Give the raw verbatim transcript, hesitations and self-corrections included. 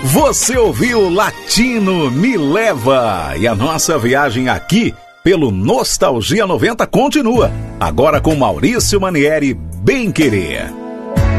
Você ouviu Latino Me Leva, e a nossa viagem aqui pelo Nostalgia noventa continua, agora com Maurício Manieri, Bem Querer.